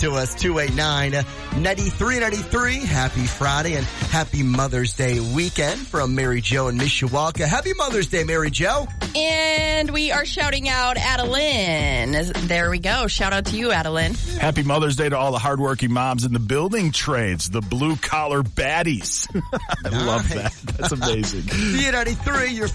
to us, 289-9393. Happy Friday and happy Mother's Day weekend from Mary Jo and Mishawaka. Happy Mother's Day, Mary Jo. And we are shouting out Adeline. There we go. Shout out to you, Adeline. Happy Mother's Day to all the hardworking moms in the building trades, the blue-collar baddies. I love that. That's amazing. Z93, your